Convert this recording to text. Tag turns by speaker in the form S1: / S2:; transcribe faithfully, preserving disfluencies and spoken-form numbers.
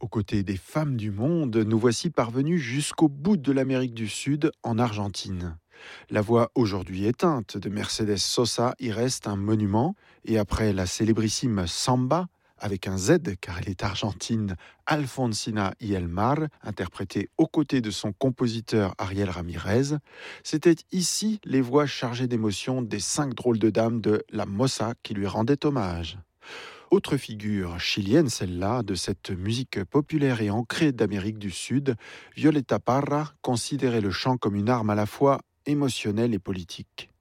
S1: Aux côtés des femmes du monde, nous voici parvenus jusqu'au bout de l'Amérique du Sud, en Argentine. La voix aujourd'hui éteinte de Mercedes Sosa y reste un monument, et après la célébrissime Samba, avec un Z car elle est argentine, Alfonsina y el Mar, interprétée aux côtés de son compositeur Ariel Ramirez, c'était ici les voix chargées d'émotion des cinq drôles de dames de La Mossa qui lui rendaient hommage. Autre figure chilienne, celle-là, de cette musique populaire et ancrée d'Amérique du Sud, Violeta Parra considérait le chant comme une arme à la fois émotionnelle et politique.